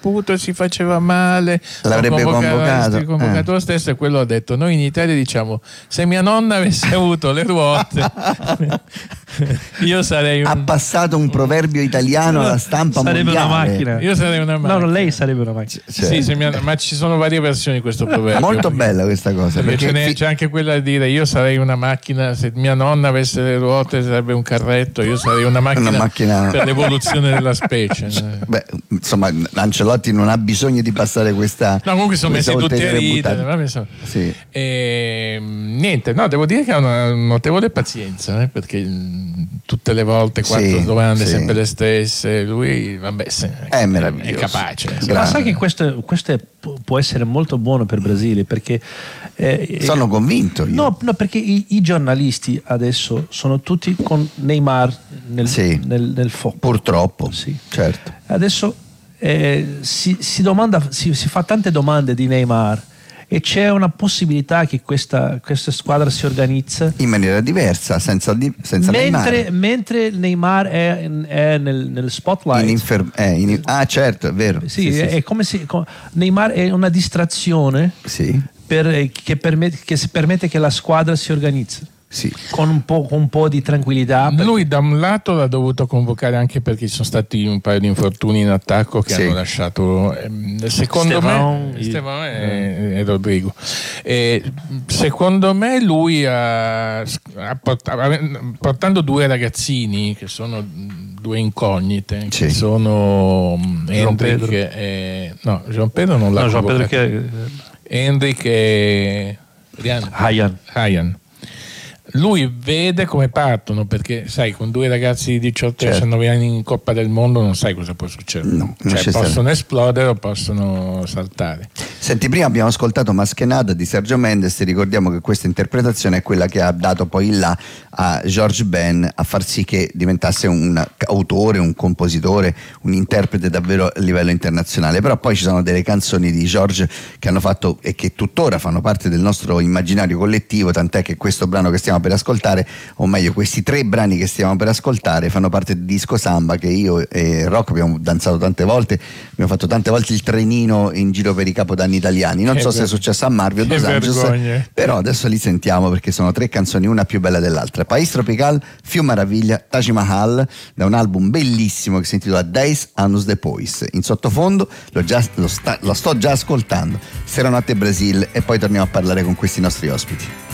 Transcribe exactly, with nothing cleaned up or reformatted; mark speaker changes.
Speaker 1: saputo si faceva male,
Speaker 2: l'avrebbe convocato,
Speaker 1: convocato eh. lo stesso, e quello ha detto: noi in Italia diciamo, se mia nonna avesse avuto le ruote io sarei un...
Speaker 2: ha passato un proverbio italiano alla stampa
Speaker 3: sarebbe
Speaker 2: mondiale.
Speaker 3: Una macchina.
Speaker 1: Io sarei una macchina.
Speaker 3: No, lei sarebbe una macchina.
Speaker 2: Cioè.
Speaker 1: Sì, se mia... ma ci sono varie versioni di questo proverbio.
Speaker 2: Molto bella questa cosa.
Speaker 1: Perché
Speaker 2: perché
Speaker 1: ce
Speaker 2: fi-
Speaker 1: c'è anche quella di dire: io sarei una macchina, se mia nonna avesse le ruote sarebbe un carretto, io sarei una macchina,
Speaker 2: Una macchina...
Speaker 1: per l'evoluzione della specie.
Speaker 2: Beh, insomma, Ancelotti non ha bisogno di passare questa.
Speaker 1: No, comunque sono messi tutti a ridere.
Speaker 2: buttata.
Speaker 1: So.
Speaker 2: Sì.
Speaker 1: E, niente, no, devo dire che ha una notevole pazienza, eh, perché tutte le volte quattro
Speaker 2: Sì,
Speaker 1: domande
Speaker 2: sì.
Speaker 1: sempre le stesse. Lui, vabbè, se,
Speaker 2: è meraviglioso,
Speaker 1: è capace.
Speaker 2: Grande.
Speaker 3: Ma sai che questo, questo è, può essere molto buono per il Brasile, perché eh,
Speaker 2: sono convinto io.
Speaker 3: No, no, perché i, i giornalisti adesso sono tutti con Neymar nel,
Speaker 2: sì.
Speaker 3: nel, nel fuoco.
Speaker 2: Purtroppo,
Speaker 3: sì.
Speaker 2: Certo.
Speaker 3: Adesso eh, si, si domanda, si, si fa tante domande di Neymar, e c'è una possibilità che questa, questa squadra si organizza
Speaker 2: in maniera diversa, senza, senza
Speaker 3: mentre,
Speaker 2: Neymar.
Speaker 3: Mentre Neymar è, è nel, nel spotlight.
Speaker 2: In infer- eh, in, ah, certo, è vero.
Speaker 3: Sì,
Speaker 2: sì,
Speaker 3: è,
Speaker 2: sì,
Speaker 3: è come se come, Neymar è una distrazione
Speaker 2: sì.
Speaker 3: per, che, permette, che permette che la squadra si organizzi.
Speaker 2: Sì.
Speaker 3: Con un po', con un po' di tranquillità.
Speaker 1: Lui da un lato l'ha dovuto convocare anche perché ci sono stati un paio di infortuni in attacco che
Speaker 2: sì.
Speaker 1: hanno lasciato ehm, secondo
Speaker 3: Stefan,
Speaker 1: me Stefan e, e Rodrigo e, secondo me lui ha, ha portato, portando due ragazzini che sono due incognite, sì. che sono Endrick e no, Jean Pedro non l'ha
Speaker 3: no,
Speaker 1: convocato,
Speaker 3: che...
Speaker 1: Endrick e
Speaker 3: Hayan.
Speaker 1: Hayan. Lui vede come partono, perché sai, con due ragazzi di diciotto
Speaker 2: certo.
Speaker 1: diciannove anni in Coppa del Mondo non sai cosa può succedere,
Speaker 2: no,
Speaker 1: cioè possono esplodere o possono saltare.
Speaker 2: Senti, prima abbiamo ascoltato Maskenada di Sergio Mendes, ricordiamo che questa interpretazione è quella che ha dato poi il là a George Ben a far sì che diventasse un autore, un compositore, un interprete davvero a livello internazionale. Però poi ci sono delle canzoni di George che hanno fatto e che tuttora fanno parte del nostro immaginario collettivo, tant'è che questo brano che stiamo per ascoltare, o meglio questi tre brani che stiamo per ascoltare, fanno parte del disco Samba che io e Rocco abbiamo danzato tante volte, abbiamo fatto tante volte il trenino in giro per i capodanni italiani. Non che so ver- se è successo a Marvio o Dos Angeles, però adesso li sentiamo perché sono tre canzoni, una più bella dell'altra. País Tropical, Fiu Maraviglia, Taj Mahal, da un album bellissimo che si intitola Dez Anos Depois. In sottofondo lo, già, lo, sta, lo sto già ascoltando, Seranotte Brasil, e poi torniamo a parlare con questi nostri ospiti.